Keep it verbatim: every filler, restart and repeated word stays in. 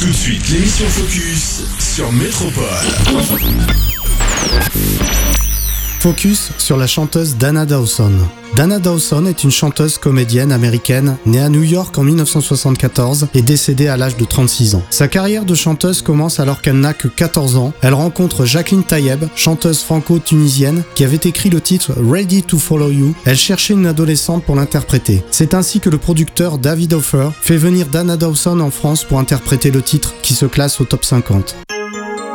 Tout de suite, l'émission Focus sur Métropole. Focus sur la chanteuse Dana Dawson. Dana Dawson est une chanteuse comédienne américaine née à New York en dix-neuf cent soixante-quatorze et décédée à l'âge de trente-six ans. Sa carrière de chanteuse commence alors qu'elle n'a que quatorze ans. Elle rencontre Jacqueline Tayeb, chanteuse franco-tunisienne, qui avait écrit le titre Ready to Follow You. Elle cherchait une adolescente pour l'interpréter. C'est ainsi que le producteur David Hofer fait venir Dana Dawson en France pour interpréter le titre qui se classe au top cinquante.